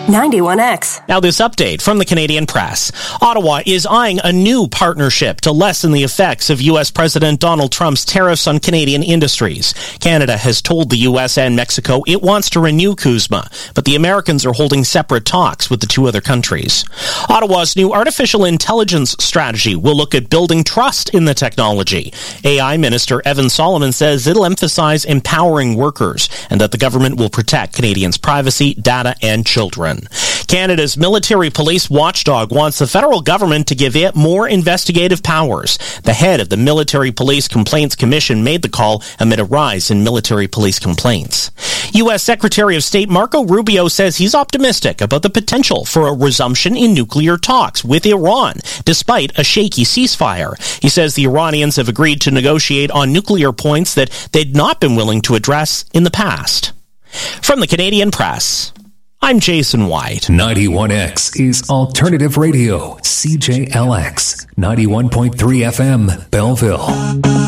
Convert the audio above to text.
91X. Now this update from the Canadian Press. Ottawa is eyeing a new partnership to lessen the effects of U.S. President Donald Trump's tariffs on Canadian industries. Canada has told the U.S. and Mexico it wants to renew CUSMA, but the Americans are holding separate talks with the two other countries. Ottawa's new artificial intelligence strategy will look at building trust in the technology. AI Minister Evan Solomon says it'll emphasize empowering workers and that the government will protect Canadians' privacy, data, and children. Canada's military police watchdog wants the federal government to give it more investigative powers. The head of the Military Police Complaints Commission made the call amid a rise in military police complaints. U.S. Secretary of State Marco Rubio says he's optimistic about the potential for a resumption in nuclear talks with Iran, despite a shaky ceasefire. He says the Iranians have agreed to negotiate on nuclear points that they'd not been willing to address in the past. From the Canadian Press, I'm Jason White. 91X is Alternative Radio, CJLX, 91.3 FM, Belleville.